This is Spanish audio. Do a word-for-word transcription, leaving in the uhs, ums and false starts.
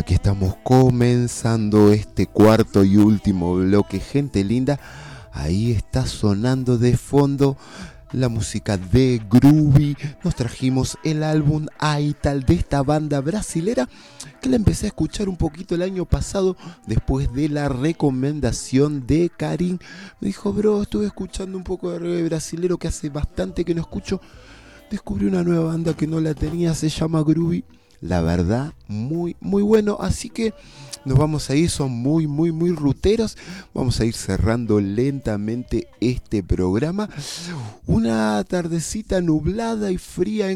Aquí estamos comenzando este cuarto y último bloque, gente linda. Ahí está sonando de fondo la música de Groovy. Nos trajimos el álbum Aital de esta banda brasilera que la empecé a escuchar un poquito el año pasado después de la recomendación de Karim. Me dijo, bro, estuve escuchando un poco de reggae brasilero que hace bastante que no escucho. Descubrí una nueva banda que no la tenía, se llama Groovy. La verdad, muy, muy bueno. Así que nos vamos a ir, son muy, muy, muy ruteros. Vamos a ir cerrando lentamente este programa. Una tardecita nublada y fría en